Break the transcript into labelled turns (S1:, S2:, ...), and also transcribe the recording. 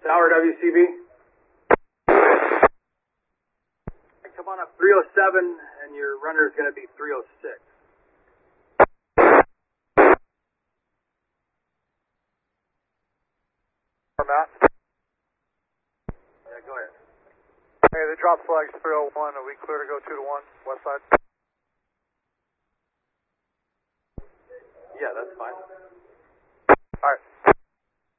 S1: Tower WCB. Come on up 307, and your runner is going to be 306.
S2: Matt?
S1: Yeah, go ahead.
S2: Hey, the drop flag's 301. Are we clear to go 2 to 1, west side?
S1: Yeah, that's fine.